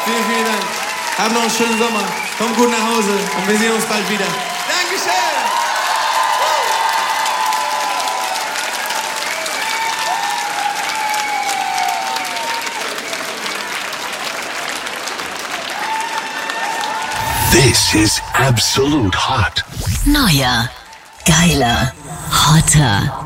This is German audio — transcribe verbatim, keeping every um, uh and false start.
Vielen, vielen Dank. Habt noch einen schönen Sommer. Kommt gut nach Hause und wir sehen uns bald wieder. Dankeschön. This is Absolute Hot. Neuer, geiler, hotter.